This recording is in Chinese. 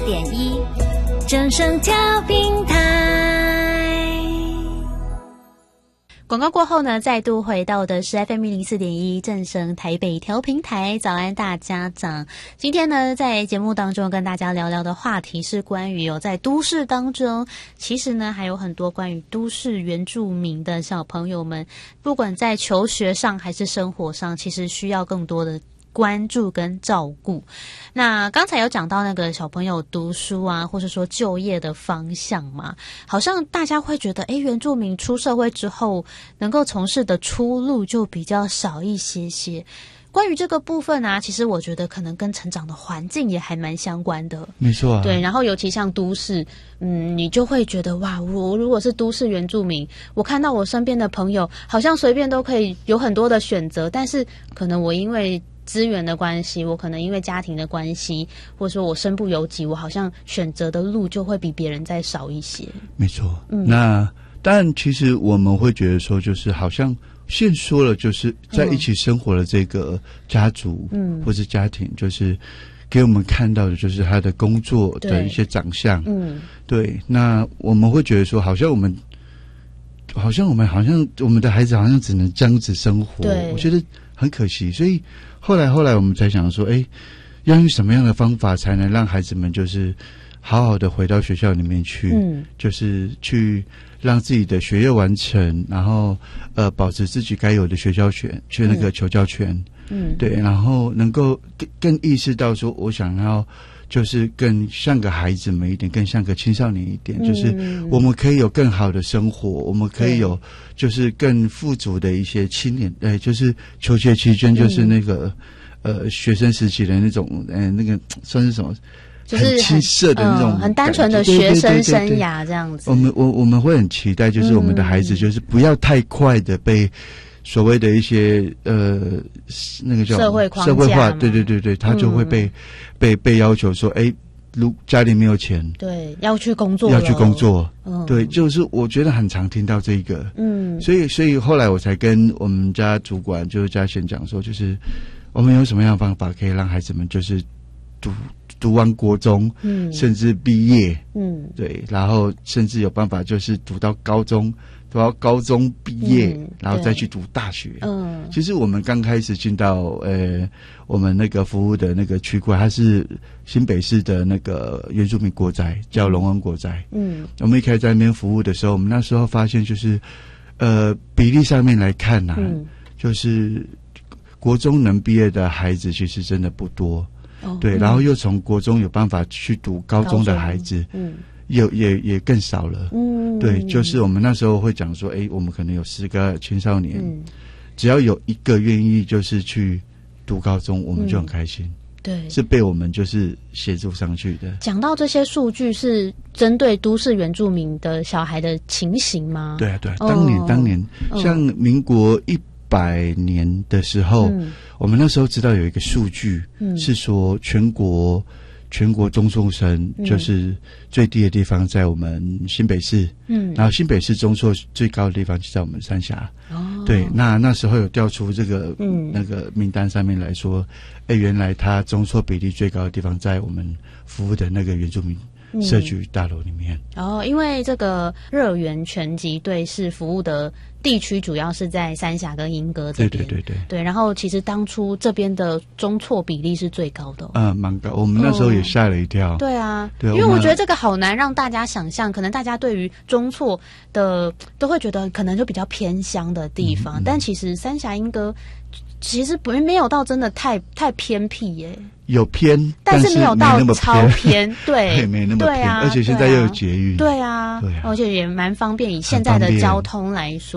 104.1正声调频台。 广告过后呢，再度回到的是 FM 104.1正声台北调频台。早安大家长，今天呢在节目当中跟大家聊聊的话题是关于在都市当中，其实呢还有很多关于都市原住民的小朋友们，不管在求学上还是生活上，其实需要更多的关注跟照顾。那刚才有讲到那个小朋友读书啊，或是说就业的方向嘛，好像大家会觉得原住民出社会之后能够从事的出路就比较少一些些。关于这个部分啊，其实我觉得可能跟成长的环境也还蛮相关的。 没错啊。 对，然后尤其像都市，你就会觉得哇，我如果是都市原住民，我看到我身边的朋友好像随便都可以有很多的选择，但是可能我因为资源的关系，我可能因为家庭的关系，或者说我身不由己，我好像选择的路就会比别人再少一些。 没错。那但其实我们会觉得说，就是好像先说了，就是在一起生活的这个家族，或是家庭，就是给我们看到的就是他的工作的一些长相。对。那我们会觉得说，好像我们的孩子好像只能这样子生活。对。我觉得很可惜，所以后来我们才想说，要用什么样的方法才能让孩子们就是好好的回到学校里面去，就是去让自己的学业完成，然后保持自己该有的学校权，去那个求教权。对，然后能够更意识到说，我想要就是更像个孩子们一点，更像个青少年一点，就是我们可以有更好的生活，我们可以有就是更富足的一些青年，就是求学期间就是那个学生时期的那种那个算是什么？就是很青涩的那种很单纯的学生生涯这样子。 我们会很期待，就是我们的孩子就是不要太快的被所谓的一些那个叫社会框架， 社会化，对，他就会被要求说，如家里没有钱， 对，要去工作， 对，就是我觉得很常听到这个，所以后来我才跟我们家主管就是嘉贤讲说，就是我们有什么样的方法可以让孩子们就是读完国中，甚至毕业，对，然后甚至有办法就是读到高中毕业，然后再去读大学。其实我们刚开始进到我们那个服务的那个区块，它是新北市的那个原住民国宅，叫龙恩国宅。我们一开始在那边服务的时候，我们那时候发现就是比例上面来看就是国中能毕业的孩子其实真的不多。对，然后又从国中有办法去读高中的孩子，也更少了。对，就是我们那时候会讲说，我们可能有10个青少年，只要有一个愿意就是去读高中，我们就很开心。对，是被我们就是协助上去的。 讲到这些数据是针对都市原住民的小孩的情形吗？ 对啊，当年像民国100年的时候，我们那时候知道有一个数据，是说全国中辍生就是最低的地方在我们新北市，然后新北市中辍最高的地方就在我们三峡。对，那时候有调出这个那个名单上面来说，原来他中辍比例最高的地方在我们服务的那个原住民社区大楼里面。 因为这个热源拳击队是服务的地区主要是在三峡跟鶯歌这边。对，然后其实当初这边的中辍比例是最高的。 蛮高，我们那时候也吓了一跳。 对啊，因为我觉得这个好难让大家想象，可能大家对于中辍的都会觉得可能就比较偏乡的地方，但其实三峡鶯歌其实没有到真的太偏僻耶。 有偏， 但是没有到超偏，对， 没那么偏，而且现在又有捷运， 对啊，而且也蛮方便，以现在的交通来说。